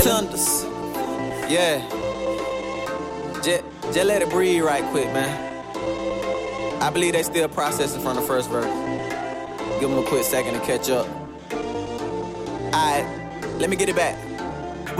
Tunders. Yeah. Just let it breathe right quick, man. I believe they still processing from the first verse. Give them a quick second to catch up. Alright, let me get it back.